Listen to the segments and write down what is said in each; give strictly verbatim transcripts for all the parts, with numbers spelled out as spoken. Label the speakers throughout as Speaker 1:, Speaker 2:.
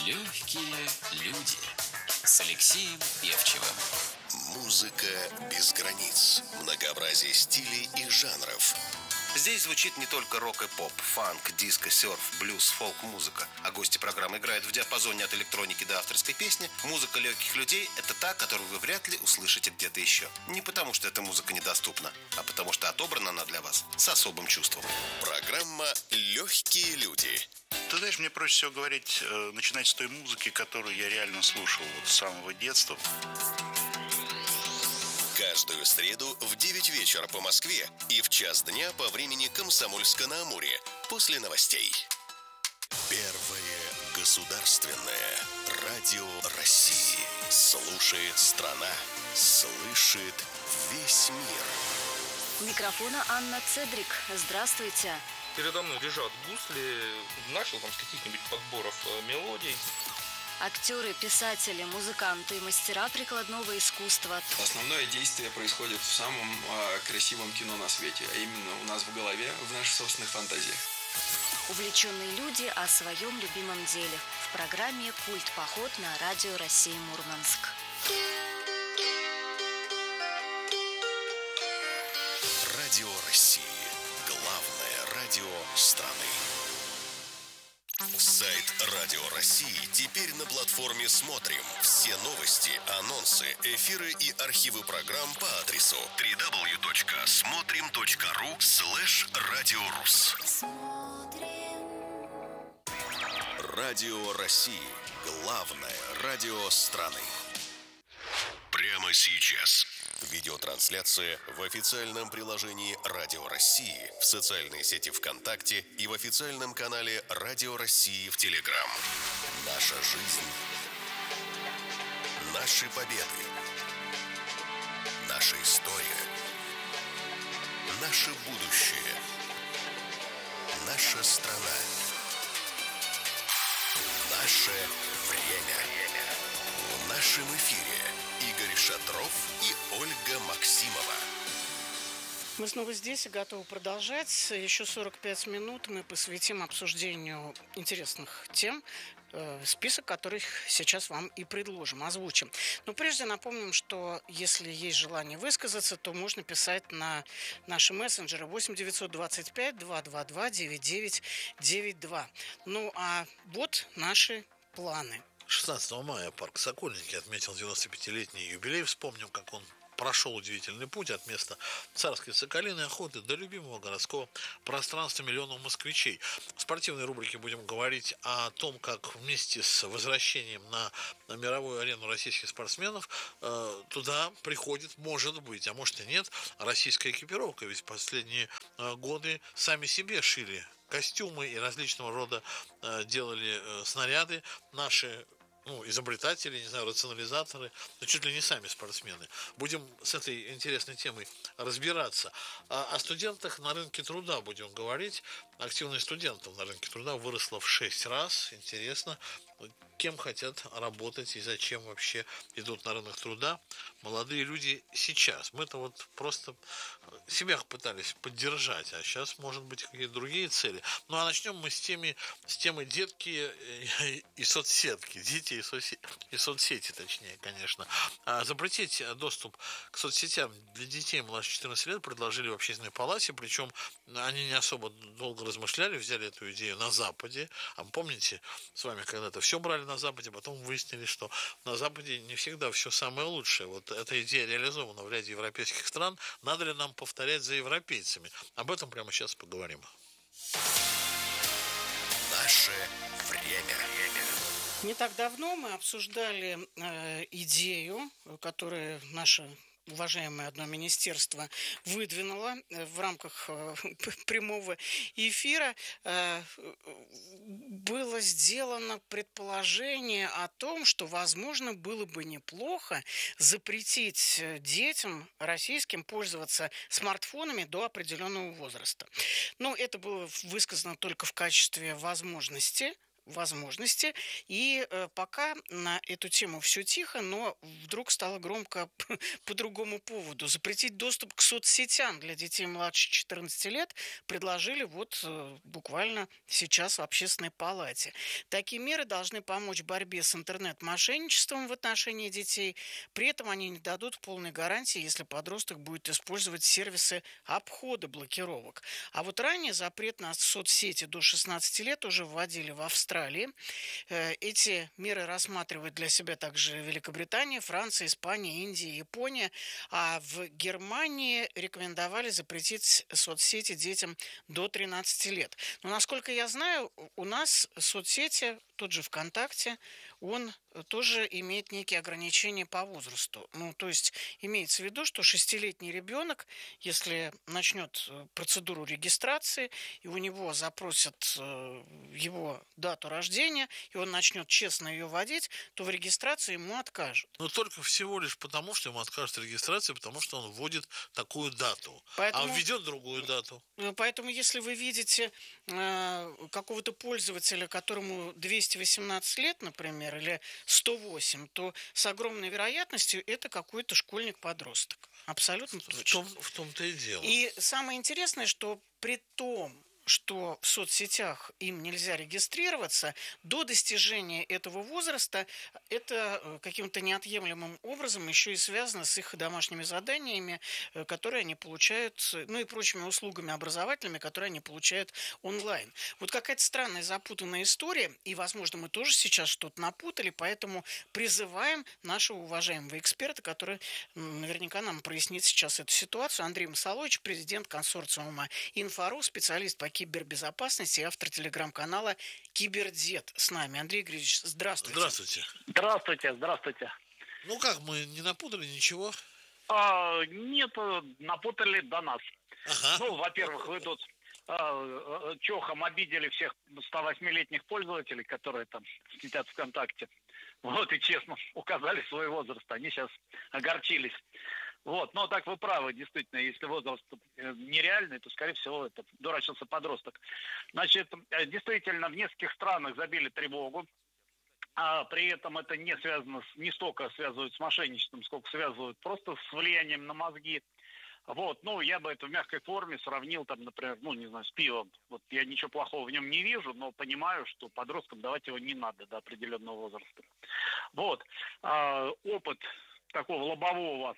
Speaker 1: Легкие люди с Алексеем Певчевым.
Speaker 2: Музыка без границ, многообразие стилей и жанров.
Speaker 3: Здесь звучит не только рок и поп, фанк, диско, серф, блюз, фолк-музыка. А гости программы играют в диапазоне от электроники до авторской песни. Музыка легких людей – это та, которую вы вряд ли услышите где-то еще. Не потому, что эта музыка недоступна, а потому, что отобрана она для вас с особым чувством.
Speaker 2: Программа «Легкие люди».
Speaker 4: Ты знаешь, мне проще всего говорить, э, начинать с той музыки, которую я реально слушал вот с самого детства.
Speaker 2: Каждую среду в девять вечера по Москве и в час дня по времени Комсомольска-на-Амуре после новостей. Первое государственное радио России. Слушает страна, слышит весь мир.
Speaker 5: У микрофона Анна Цедрик. Здравствуйте.
Speaker 6: Передо мной лежат гусли, начал там с каких-нибудь подборов э, мелодий.
Speaker 5: Актеры, писатели, музыканты, мастера прикладного искусства.
Speaker 7: Основное действие происходит в самом э, красивом кино на свете, а именно у нас в голове, в наших собственных фантазиях.
Speaker 5: Увлеченные люди о своем любимом деле. В программе «Культ-поход» на радио России Мурманск.
Speaker 2: Радио России. Главное радио страны. Сайт Радио России теперь на платформе «Смотрим». Все новости, анонсы, эфиры и архивы программ по адресу дабл ю дабл ю дабл ю точка смотрим точка ру слэш радиорус. Радио России. Главное радио страны. Прямо сейчас. Видеотрансляция в официальном приложении Радио России, в социальной сети ВКонтакте и в официальном канале Радио России в Телеграм. Наша жизнь. Наши победы. Наша история. Наше будущее. Наша страна. Наше время. В нашем эфире Игорь Шатров и Ольга Максимова.
Speaker 8: Мы снова здесь и готовы продолжать. Еще сорок пять минут мы посвятим обсуждению интересных тем, список которых сейчас вам и предложим, озвучим. Но прежде напомним, что если есть желание высказаться, то можно писать на наши мессенджеры восемь девятьсот двадцать пять двести двадцать два девяносто девять девяносто два. Ну а вот наши планы.
Speaker 9: шестнадцатого мая парк Сокольники отметил девяностопятилетний юбилей. Вспомним, как он прошел удивительный путь от места царской соколиной охоты до любимого городского пространства миллионов москвичей. В спортивной рубрике будем говорить о том, как вместе с возвращением на, на мировую арену российских спортсменов э, туда приходит, может быть, а может и нет, российская экипировка. Ведь в последние э, годы сами себе шили костюмы и различного рода э, делали э, снаряды наши, ну, изобретатели, не знаю, рационализаторы, но чуть ли не сами спортсмены. Будем с этой интересной темой разбираться. А о студентах на рынке труда будем говорить. Активность студентов на рынке труда выросла в шесть раз. Интересно, кем хотят работать и зачем вообще идут на рынок труда молодые люди сейчас. Мы-то вот просто себя пытались поддержать, а сейчас, может быть, какие-то другие цели. Ну, а начнем мы с, теми, с темы детки и соцсетки. Дети и, соцсети, и соцсети, точнее, конечно. А запретить доступ к соцсетям для детей младше четырнадцати лет предложили в общественной палате, причем они не особо долго размышляли, взяли эту идею на Западе. А помните, с вами когда-то все брали на Западе, потом выяснили, что на Западе не всегда все самое лучшее. Вот эта идея реализована в ряде европейских стран. Надо ли нам повторять за европейцами? Об этом прямо сейчас поговорим.
Speaker 2: Наше время.
Speaker 8: Не так давно мы обсуждали э, идею, которую наша уважаемое одно министерство выдвинуло в рамках э, прямого эфира. Э, было сделано предположение о том, что, возможно, было бы неплохо запретить детям российским пользоваться смартфонами до определенного возраста. Но это было высказано только в качестве возможности. возможности. И э, пока на эту тему все тихо, но вдруг стало громко по другому поводу. Запретить доступ к соцсетям для детей младше четырнадцати лет предложили вот э, буквально сейчас в Общественной палате. Такие меры должны помочь в борьбе с интернет-мошенничеством в отношении детей. При этом они не дадут полной гарантии, если подросток будет использовать сервисы обхода блокировок. А вот ранее запрет на соцсети до шестнадцати лет уже вводили в Австралии. Эти меры рассматривают для себя также Великобритания, Франция, Испания, Индия, Япония. А в Германии рекомендовали запретить соцсети детям до тринадцати лет. Но, насколько я знаю, у нас соцсети, тот же ВКонтакте, он тоже имеет некие ограничения по возрасту. Ну, то есть имеется в виду, что шестилетний ребенок, если начнет процедуру регистрации, и у него запросят его дату рождения, и он начнет честно ее вводить, то в регистрации ему откажут.
Speaker 9: Но только всего лишь потому, что ему откажут в регистрации, потому что он вводит такую дату.
Speaker 8: Поэтому,
Speaker 9: а введет другую дату.
Speaker 8: Поэтому, если вы видите э, какого-то пользователя, которому двести восемнадцать лет, например, или сто восемь, то с огромной вероятностью это какой-то школьник-подросток. Абсолютно
Speaker 9: в
Speaker 8: точно.
Speaker 9: Том, в том-то и дело.
Speaker 8: И самое интересное, что при том, что в соцсетях им нельзя регистрироваться, до достижения этого возраста это каким-то неотъемлемым образом еще и связано с их домашними заданиями, которые они получают, ну и прочими услугами образовательными, которые они получают онлайн. Вот какая-то странная, запутанная история, и, возможно, мы тоже сейчас что-то напутали, поэтому призываем нашего уважаемого эксперта, который наверняка нам прояснит сейчас эту ситуацию, Андрей Масалович, президент консорциума «Инфору», специалист по кибербезопасности и автор телеграм-канала «Кибердед» с нами. Андрей Григорьевич, здравствуйте.
Speaker 9: Здравствуйте.
Speaker 10: Здравствуйте, здравствуйте.
Speaker 9: Ну как, мы не напутали ничего?
Speaker 10: А, нет, напутали до нас.
Speaker 9: Ага.
Speaker 10: Ну, во-первых, вы тут а, чохом обидели всех сто восьмилетних пользователей, которые там сидят ВКонтакте. Вот, и честно указали свой возраст. Они сейчас огорчились. Вот, но так вы правы, действительно, если возраст нереальный, то, скорее всего, это дурачился подросток. Значит, действительно, в нескольких странах забили тревогу, а при этом это не связано, с, не столько связывают с мошенничеством, сколько связывают просто с влиянием на мозги. Вот, ну, я бы это в мягкой форме сравнил, там, например, ну, не знаю, с пивом. Вот я ничего плохого в нем не вижу, но понимаю, что подросткам давать его не надо до определенного возраста. Вот, а, опыт такого лобового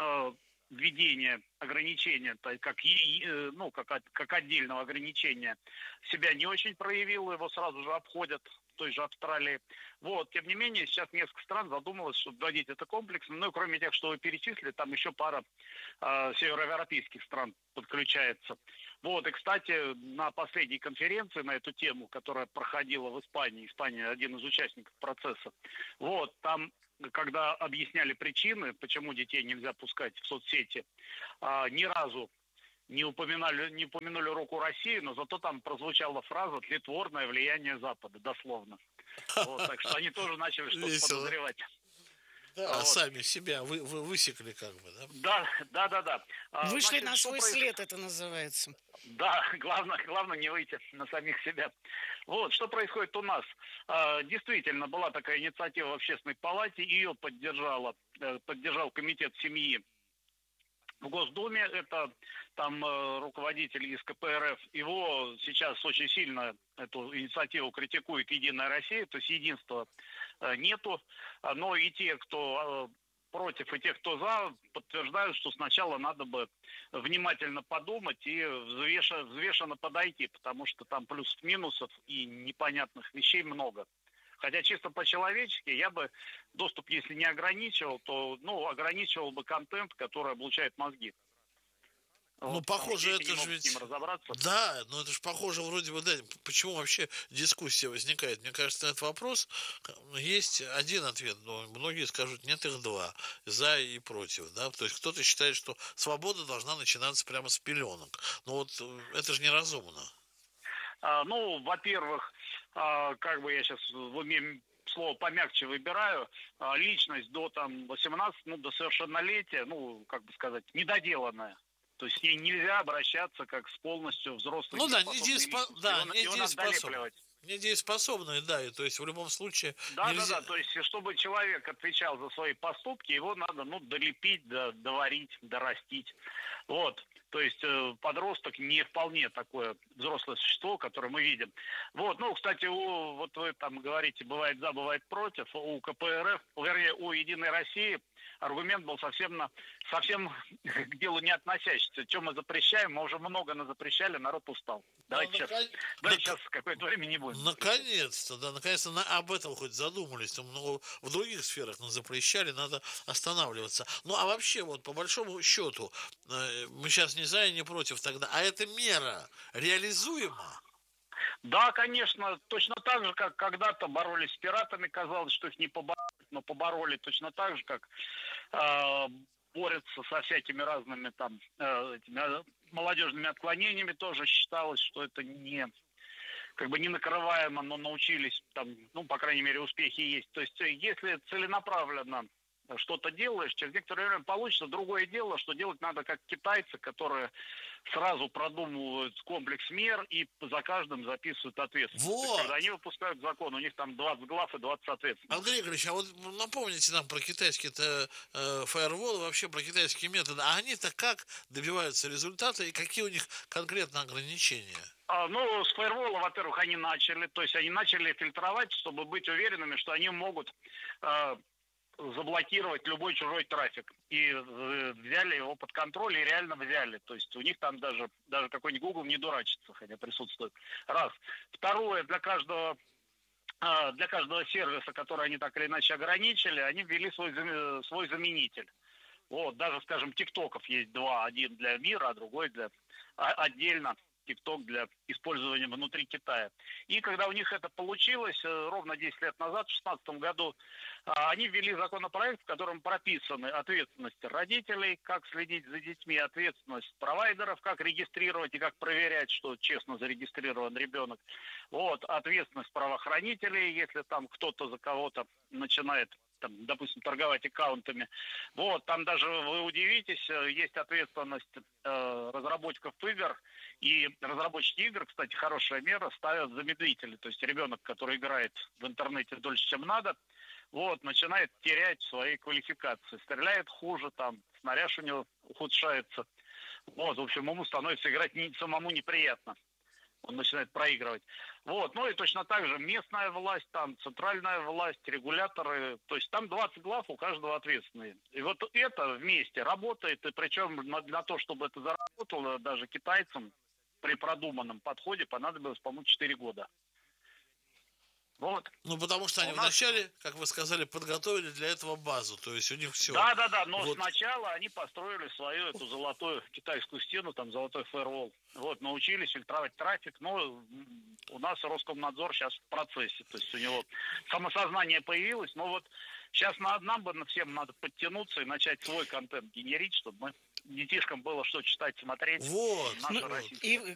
Speaker 10: введение ограничения, как, ну, как, как отдельного ограничения, себя не очень проявило, его сразу же обходят в той же Австралии. Вот, тем не менее, сейчас несколько стран задумалось, что вводить это комплексно. Ну, и кроме тех, что вы перечислили, там еще пара э, североевропейских стран подключается. Вот, и, кстати, на последней конференции на эту тему, которая проходила в Испании, Испания один из участников процесса, вот, там когда объясняли причины, почему детей нельзя пускать в соцсети, ни разу не упоминали, не упомянули руку России, но зато там прозвучала фраза «тлетворное влияние Запада», дословно. Вот, так что они тоже начали что-то
Speaker 9: Весело.
Speaker 10: подозревать.
Speaker 9: Да,
Speaker 10: вот.
Speaker 9: Сами себя вы, вы высекли как бы, да?
Speaker 10: Да, да, да, да.
Speaker 8: Вышли
Speaker 10: Значит,
Speaker 8: на свой
Speaker 10: проис...
Speaker 8: след, это называется.
Speaker 10: Да, главное, главное не выйти на самих себя. Вот, что происходит у нас. Действительно, была такая инициатива в Общественной палате, ее поддержала, поддержал комитет семьи в Госдуме. Это там руководитель из ка пэ эр эф. Его сейчас очень сильно, эту инициативу, критикует «Единая Россия», то есть единства нету. Но и те, кто против, и те, кто за, подтверждают, что сначала надо бы внимательно подумать и взвешенно, взвешенно подойти, потому что там плюсов-минусов и непонятных вещей много. Хотя чисто по-человечески я бы доступ, если не ограничивал, то ну, ограничивал бы контент, который облучает мозги.
Speaker 9: Ну,
Speaker 10: вот,
Speaker 9: похоже, это же ведь... Да, но это же похоже вроде бы, да, почему вообще дискуссия возникает? Мне кажется, на этот вопрос есть один ответ, но многие скажут, нет, их два, за и против, да, то есть кто-то считает, что свобода должна начинаться прямо с пеленок, но вот это же неразумно.
Speaker 10: А, ну, во-первых, а, как бы я сейчас в уме слово помягче выбираю, а, личность до там восемнадцати, ну, до совершеннолетия, ну, как бы сказать, недоделанная. То есть с ней нельзя обращаться как с полностью взрослой.
Speaker 9: Ну да, недееспособной. Да,
Speaker 10: его, его надо долепливать.
Speaker 9: недееспособные, да, и то есть в любом случае
Speaker 10: Да,
Speaker 9: нельзя...
Speaker 10: да, да, то есть, чтобы человек отвечал за свои поступки, его надо, ну, долепить, да, доварить, дорастить. Вот, то есть э, подросток не вполне такое взрослое существо, которое мы видим. Вот, ну, кстати, у, вот вы там говорите, бывает за, бывает против, у ка пэ эр эф, вернее, у «Единой России» аргумент был совсем, на, совсем к делу не относящийся. Что мы запрещаем? Мы уже много запрещали, народ устал. Давайте,
Speaker 9: ну,
Speaker 10: сейчас,
Speaker 9: наконец...
Speaker 10: давайте сейчас какое-то время не будем.
Speaker 9: Наконец-то, да, наконец-то на, об этом хоть задумались. Там, ну, в других сферах нас запрещали, надо останавливаться. Ну, а вообще, вот по большому счету, э, мы сейчас не за и не против тогда, а эта мера реализуема?
Speaker 10: Да, конечно, точно так же, как когда-то боролись с пиратами, казалось, что их не побороть, но побороли точно так же, как э, борются со всякими разными там э, этими, э, молодежными отклонениями, тоже считалось, что это не как бы не накрываемо, но научились там, ну, по крайней мере, успехи есть. То есть, если целенаправленно что-то делаешь, через некоторое время получится. Другое дело, что делать надо как китайцы, которые сразу продумывают комплекс мер и за каждым записывают ответственность.
Speaker 9: Вот.
Speaker 10: То есть, когда они выпускают закон, у них там двадцать глав и двадцать ответственностей.
Speaker 9: Андрей Игоревич, а вот напомните нам про китайские-то э, фаерволы, вообще про китайские методы. А они-то как добиваются результата и какие у них конкретно ограничения?
Speaker 10: А, ну, с фаервола, во-первых, они начали, то есть они начали фильтровать, чтобы быть уверенными, что они могут э, заблокировать любой чужой трафик. И э, взяли его под контроль и реально взяли. То есть у них там даже, даже какой-нибудь Google не дурачится, хотя присутствует. Раз. Второе, для каждого э, для каждого сервиса, который они так или иначе ограничили, они ввели свой, свой заменитель. Вот, даже, скажем, тиктоков есть два. Один для мира, а другой для а, отдельно. ТикТок для использования внутри Китая. И когда у них это получилось, ровно десять лет назад, в две тысячи шестнадцатом году, они ввели законопроект, в котором прописаны ответственности родителей, как следить за детьми, ответственность провайдеров, как регистрировать и как проверять, что честно зарегистрирован ребенок. Вот, ответственность правоохранителей, если там кто-то за кого-то начинает, там, допустим, торговать аккаунтами. Вот, там даже, вы удивитесь, есть ответственность э, разработчиков игр, и разработчики игр, кстати, хорошая мера, ставят замедлители. То есть ребенок, который играет в интернете дольше, чем надо, вот, начинает терять свои квалификации. Стреляет хуже, там, снаряж у него ухудшается. Вот, в общем, ему становится играть не, самому неприятно. Он начинает проигрывать. Вот, ну и точно так же местная власть, там, центральная власть, регуляторы, то есть там двадцать глав, у каждого ответственные. И вот это вместе работает, и причем для того, чтобы это заработало, даже китайцам при продуманном подходе понадобилось, по-моему, четыре года. Вот.
Speaker 9: Ну, потому что они
Speaker 10: у нас...
Speaker 9: вначале, как вы сказали, подготовили для этого базу, то есть у них все.
Speaker 10: Да, да, да, но
Speaker 9: вот.
Speaker 10: Сначала они построили свою эту золотую китайскую стену, там золотой фаервол. Вот, научились фильтровать трафик, но у нас Роскомнадзор сейчас в процессе, то есть у него самосознание появилось, но вот сейчас нам бы всем надо подтянуться и начать свой контент генерить, чтобы мы детишкам было что читать, смотреть.
Speaker 9: Вот.
Speaker 8: Ну, и